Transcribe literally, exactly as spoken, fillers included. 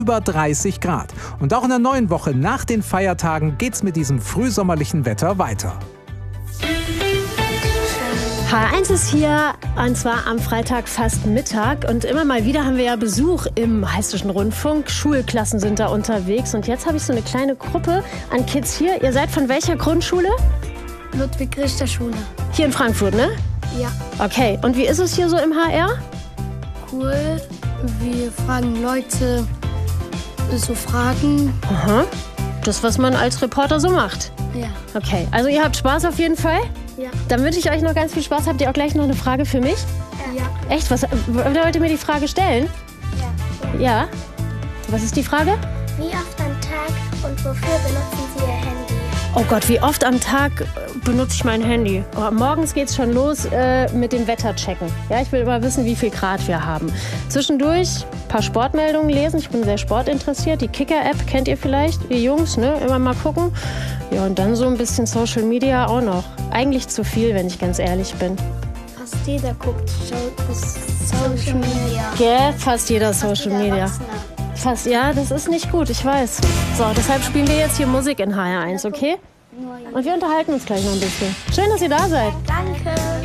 über dreißig Grad. Und auch in der neuen Woche nach den Feiertagen geht's mit diesem frühsommerlichen Wetter weiter. H eins ist hier, und zwar am Freitag fast Mittag. Und immer mal wieder haben wir ja Besuch im Hessischen Rundfunk. Schulklassen sind da unterwegs. Und jetzt habe ich so eine kleine Gruppe an Kids hier. Ihr seid von welcher Grundschule? Ludwig-Richter-Schule. Hier in Frankfurt, ne? Ja. Okay, und wie ist es hier so im H R? Cool. Wir fragen Leute so Fragen. Aha. Das, was man als Reporter so macht. Ja. Okay, also ihr habt Spaß auf jeden Fall? Ja. Dann wünsche ich euch noch ganz viel Spaß. Habt ihr auch gleich noch eine Frage für mich? Ja. Echt? Was, wollt ihr mir die Frage stellen? Ja. Ja. Was ist die Frage? Wie oft am Tag und wofür benutzen Sie Ihr Handy? Oh Gott, wie oft am Tag äh, benutze ich mein Handy? Oh, morgens geht's schon los äh, mit dem Wetterchecken. Ja, ich will immer wissen, wie viel Grad wir haben. Zwischendurch ein paar Sportmeldungen lesen. Ich bin sehr sportinteressiert. Die Kicker-App kennt ihr vielleicht, ihr Jungs, ne? Immer mal gucken. Ja, und dann so ein bisschen Social Media auch noch. Eigentlich zu viel, wenn ich ganz ehrlich bin. Fast jeder guckt Social Media. Gell? Fast jeder Social jeder Media. Erwachsene. Fast, ja, das ist nicht gut, ich weiß. So, deshalb spielen wir jetzt hier Musik in H R eins, okay? Und wir unterhalten uns gleich noch ein bisschen. Schön, dass ihr da seid. Danke.